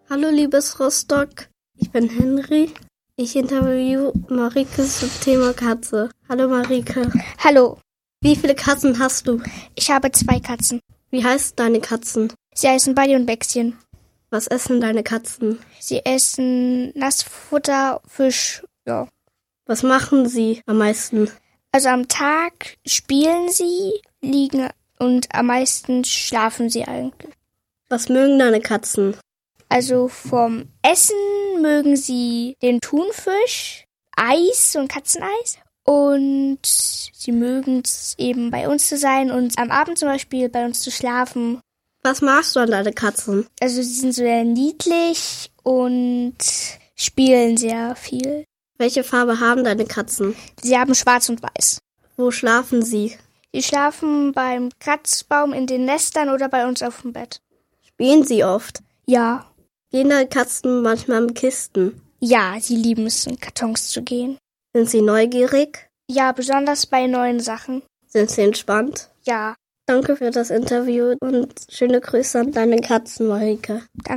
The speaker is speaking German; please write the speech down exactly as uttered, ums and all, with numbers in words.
Hallo liebes Rostock, ich bin Henry. Ich interview Marike zum Thema Katze. Hallo Marike. Hallo. Wie viele Katzen hast du? Ich habe zwei Katzen. Wie heißen deine Katzen? Sie heißen Buddy und Bäckchen. Was essen deine Katzen? Sie essen Nassfutter, Fisch, ja. Was machen sie am meisten? Also am Tag spielen sie, liegen und am meisten schlafen sie eigentlich. Was mögen deine Katzen? Also vom Essen mögen sie den Thunfisch, Eis und Katzeneis. Und sie mögen es eben bei uns zu sein und am Abend zum Beispiel bei uns zu schlafen. Was magst du an deine Katzen? Also sie sind sehr niedlich und spielen sehr viel. Welche Farbe haben deine Katzen? Sie haben schwarz und weiß. Wo schlafen sie? Sie schlafen beim Kratzbaum in den Nestern oder bei uns auf dem Bett. Spielen sie oft? Ja. Gehen deine Katzen manchmal in Kisten? Ja, sie lieben es, in Kartons zu gehen. Sind sie neugierig? Ja, besonders bei neuen Sachen. Sind sie entspannt? Ja. Danke für das Interview und schöne Grüße an deine Katzen, Marike. Danke.